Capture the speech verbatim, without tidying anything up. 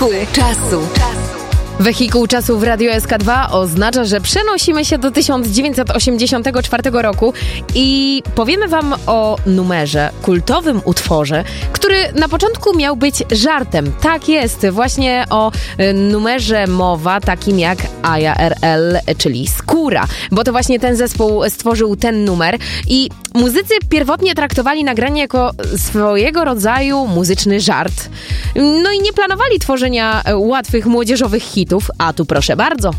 Czasu. Wehikuł czasu w Radio S K dwa oznacza, że przenosimy się do tysiąc dziewięćset osiemdziesiątego czwartego roku i powiemy wam o numerze, kultowym utworze, który na początku miał być żartem. Tak jest, właśnie o numerze mowa, takim jak Aja R L, czyli Skóra, bo to właśnie ten zespół stworzył ten numer i muzycy pierwotnie traktowali nagranie jako swojego rodzaju muzyczny żart. No i nie planowali tworzenia łatwych młodzieżowych hitów, a tu proszę bardzo.